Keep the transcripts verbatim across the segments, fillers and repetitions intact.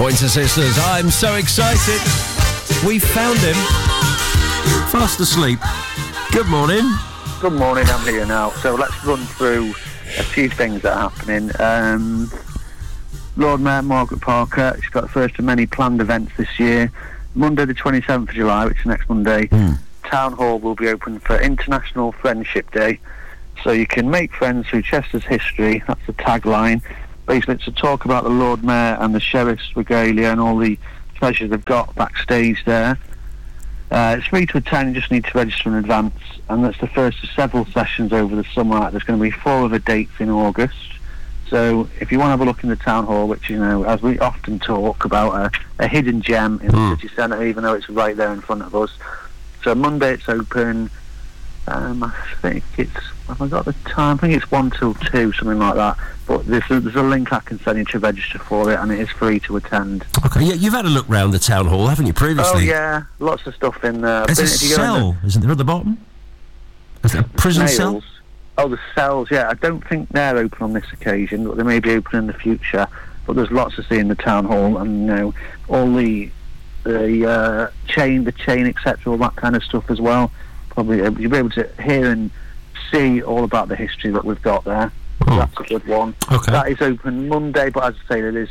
Pointer Sisters, I'm so excited. We found him. Fast asleep. Good morning. Good morning, I'm here now. So let's run through a few things that are happening. Um, Lord Mayor Margaret Parker, she's got the first of many planned events this year. Monday the twenty-seventh of July, which is next Monday, mm. Town Hall will be open for International Friendship Day. So you can make friends through Chester's history, that's the tagline. Basically it's a talk about the Lord Mayor and the Sheriff's regalia and all the treasures they've got backstage there. Uh, it's free to attend, you just need to register in advance, and that's the first of several sessions over the summer. There's going to be four other dates in August. So if you want to have a look in the Town Hall, which, you know, as we often talk about, a, a hidden gem in mm. the city centre, even though it's right there in front of us. So Monday it's open, um, I think it's, have I got the time? I think it's one till two, something like that. But there's a, there's a link I can send you to register for it, and it is free to attend. Okay, yeah, you've had a look round the Town Hall, haven't you, previously? Oh, yeah, lots of stuff in there. There's a cell, the, isn't there, at the bottom? Is there a prison nails. cell? Oh, the cells, yeah. I don't think they're open on this occasion, but they may be open in the future. But there's lots to see in the Town Hall, and, you know, all the the uh, chain, the chain, et cetera, all that kind of stuff as well. Probably uh, you'll be able to hear and see all about the history that we've got there. Oh. That's a good one. Okay. That is open Monday, but as I say, there is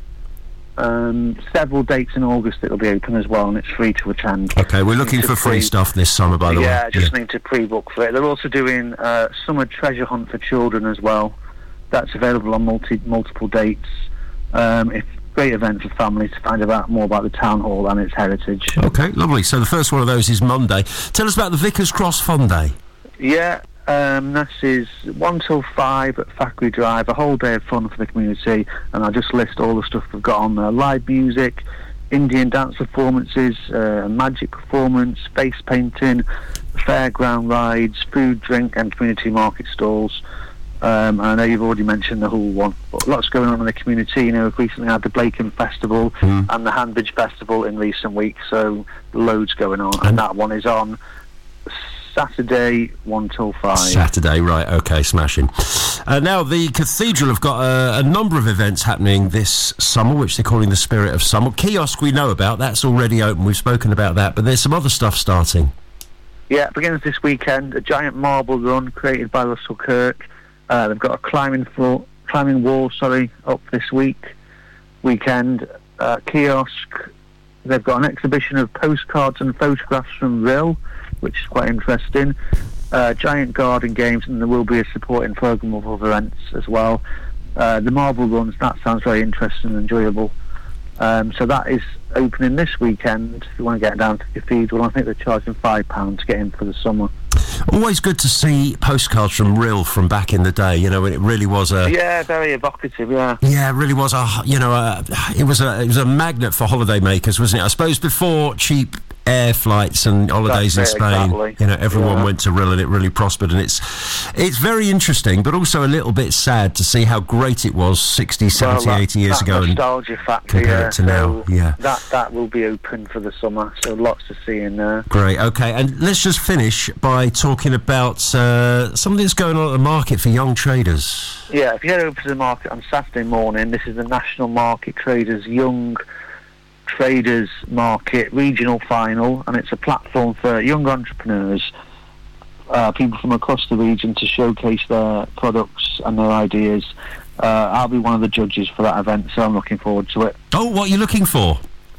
um, several dates in August that will be open as well, and it's free to attend. Okay, we're looking for free pre- stuff this summer, by the yeah, way. Yeah, just yeah. need to pre-book for it. They're also doing uh, summer treasure hunt for children as well. That's available on multi multiple dates. Um, it's a great event for families to find out more about the Town Hall and its heritage. Okay, lovely. So the first one of those is Monday. Tell us about the Vickers Cross Fun Day. Yeah. Um, this is one till five at Thackeray Drive, a whole day of fun for the community, and I'll just list all the stuff we've got on there. Live music, Indian dance performances, uh, magic performance, face painting, fairground rides, food, drink and community market stalls. Um, I know you've already mentioned the Hull one, but lots going on in the community. You know, we've recently had the Blackham Festival mm. and the Hanbridge Festival in recent weeks, so loads going on, and, and that one is on Saturday, one till five. Saturday, right, okay, smashing. Uh, now, the Cathedral have got a, a number of events happening this summer, which they're calling the Spirit of Summer. Kiosk we know about, that's already open, we've spoken about that, but there's some other stuff starting. Yeah, it begins this weekend, a giant marble run created by Russell Kirk. Uh, they've got a climbing floor, climbing wall, sorry, up this week, weekend. Uh, kiosk, they've got an exhibition of postcards and photographs from Rill, which is quite interesting. Uh, giant garden games, and there will be a supporting programme of other events as well. Uh, the marble runs, that sounds very interesting and enjoyable. Um, so that is opening this weekend. If you want to get down to the Cathedral, I think they're charging five pounds to get in for the summer. Always good to see postcards from Rill from back in the day, you know, when it really was a... Yeah, very evocative, yeah. Yeah, it really was a, you know, a, it was a it was a magnet for holiday makers, wasn't it? I suppose before cheap air flights and holidays That's in it, Spain, exactly. you know, everyone yeah. went to Rill and it really prospered, and it's it's very interesting, but also a little bit sad to see how great it was sixty, seventy, well, that, eighty years that ago nostalgia and factor, compare yeah. it to now. So yeah. That, that will be open for the summer, so lots to see in there. Great, okay, and let's just finish by talking about uh, something that's going on at the market for young traders. Yeah, if you head over to the market on Saturday morning, this is the National Market Traders Young Traders Market Regional Final, and it's a platform for young entrepreneurs, uh, people from across the region, to showcase their products and their ideas. Uh, I'll be one of the judges for that event, so I'm looking forward to it. Oh, what are you looking for?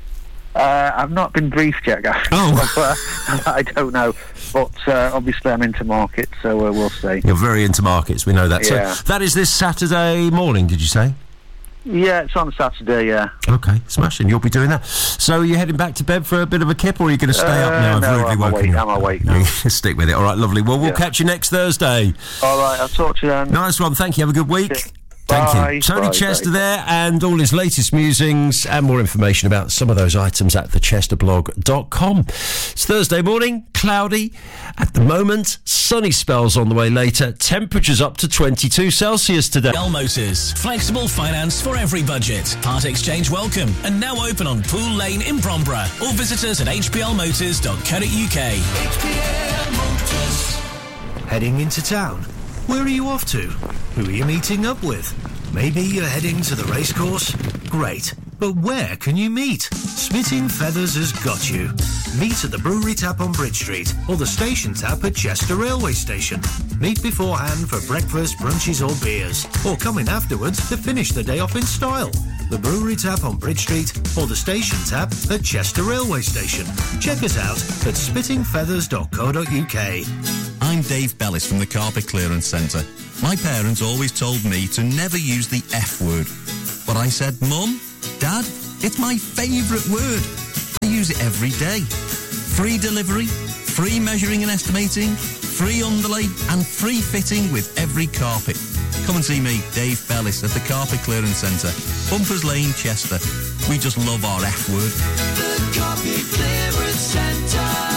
Uh, I've not been briefed yet, guys. Oh. I don't know. But uh, obviously I'm into markets, so uh, we'll see. You're very into markets, we know that. Yeah. So that is this Saturday morning, did you say? Yeah, it's on Saturday, yeah. Okay, smashing. You'll be doing that. So are you heading back to bed for a bit of a kip, or are you going to stay uh, up now? I've no, rudely I'm woken awake, you. I'm awake now. Stick with it. All right, lovely. Well, we'll yeah. catch you next Thursday. All right, I'll talk to you then. Nice one. Thank you. Have a good week. Yeah. Thank Bye. you. Tony Bye. Chester Bye. there, and all his latest musings and more information about some of those items at the chester blog dot com. It's Thursday morning, cloudy. At the moment, sunny spells on the way later. Temperatures up to twenty-two Celsius today. H P L Motors. Flexible finance for every budget. Part exchange welcome. And now open on Pool Lane in Bromborough. Or visit us at h p l motors dot co dot u k. H P L Motors. Heading into town? Where are you off to? Who are you meeting up with? Maybe you're heading to the racecourse? Great. But where can you meet? Spitting Feathers has got you. Meet at the Brewery Tap on Bridge Street or the Station Tap at Chester Railway Station. Meet beforehand for breakfast, brunches or beers, or come in afterwards to finish the day off in style. The Brewery Tap on Bridge Street or the Station Tap at Chester Railway Station. Check us out at spitting feathers dot co dot uk. I'm Dave Bellis from the Carpet Clearance Centre. My parents always told me to never use the F word. But I said, Mum, Dad, it's my favourite word. I use it every day. Free delivery, free measuring and estimating, free underlay and free fitting with every carpet. Come and see me, Dave Bellis, at the Carpet Clearance Centre, Bumpers Lane, Chester. We just love our F word. The Carpet Clearance Centre.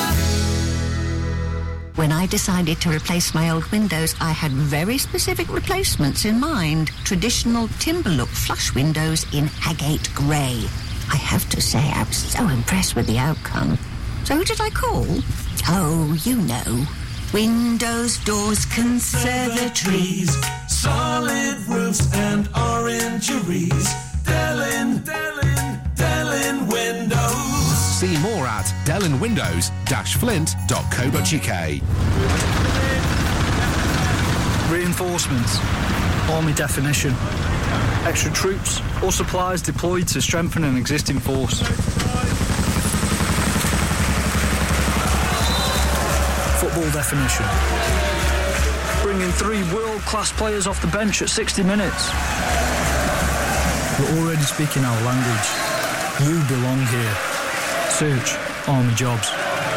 When I decided to replace my old windows, I had very specific replacements in mind. Traditional timber look flush windows in agate grey. I have to say, I was so impressed with the outcome. So who did I call? Oh, you know. Windows, Doors, Conservatories. Solid roofs and orangeries. Dellin, Dellin, Dellin Windows. See more at dellin windows dash flint dot co dot uk. Reinforcements, army definition, extra troops or supplies deployed to strengthen an existing force. Football definition, bringing three world-class players off the bench at sixty minutes. We're already speaking our language. You belong here. Search Army Jobs.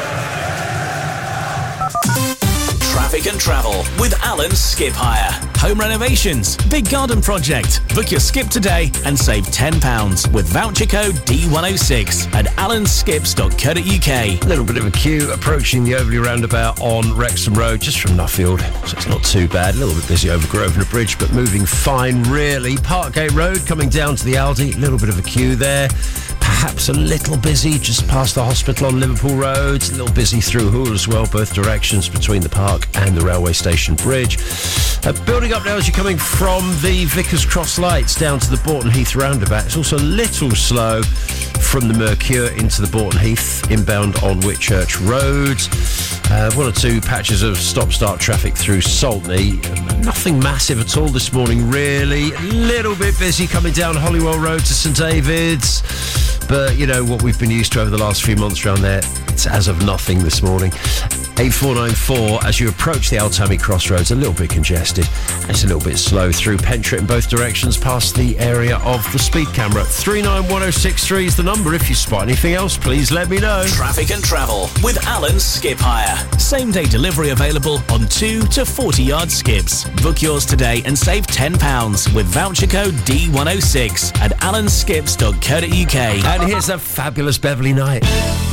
Traffic and Travel with Alan Skip Hire. Home renovations, big garden project. Book your skip today and save ten pounds with voucher code D one oh six at alan skips dot co dot uk. A little bit of a queue approaching the Overley roundabout on Wrexham Road, just from Nuffield, so it's not too bad. A little bit busy over Grosvenor Bridge, but moving fine, really. Parkgate Road coming down to the Aldi, a little bit of a queue there. Perhaps a little busy just past the hospital on Liverpool Road. A little busy through Hoole as well, both directions between the park and the railway station bridge. Uh, building up now as you're coming from the Vickers Cross lights down to the Borton Heath roundabout. It's also a little slow from the Mercure into the Borton Heath, inbound on Whitchurch Road. Uh, one or two patches of stop-start traffic through Saltney. Nothing massive at all this morning, really. A little bit busy coming down Holywell Road to St David's. But, you know, what we've been used to over the last few months around there, it's as of nothing this morning. eight four nine four, as you approach the Altamy Crossroads, a little bit congested. It's a little bit slow through Pentrit in both directions past the area of the speed camera. three nine one oh six three is the number. If you spot anything else, please let me know. Traffic and Travel with Alan Skip Hire. Same day delivery available on two to forty yard skips. Book yours today and save ten pounds with voucher code D one oh six at alan skips dot co dot uk. And here's a fabulous Beverly Knight.